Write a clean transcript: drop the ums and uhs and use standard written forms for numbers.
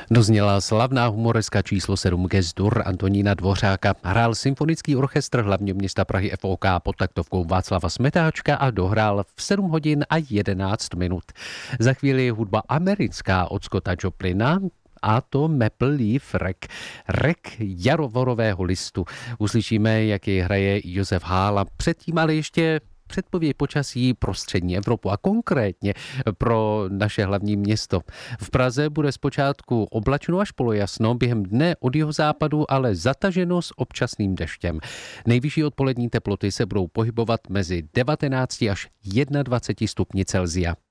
Dozněla slavná humoreska číslo 7 Gestur Antonína Dvořáka. Hrál symfonický orchestr hlavního města Prahy FOK pod taktovkou Václava Smetáčka a dohrál v 7 hodin a 11 minut. Za chvíli je hudba americká od Scotta Joplina, a to Maple Leaf Rek jarovorového listu. Uslyšíme, jak jej hraje Josef Hála. Předtím ale ještě předpověď počasí pro střední Evropu a konkrétně pro naše hlavní město. V Praze bude zpočátku oblačno až polojasno, během dne od jihozápadu ale zataženo s občasným deštěm. Nejvyšší odpolední teploty se budou pohybovat mezi 19 až 21 stupni Celsia.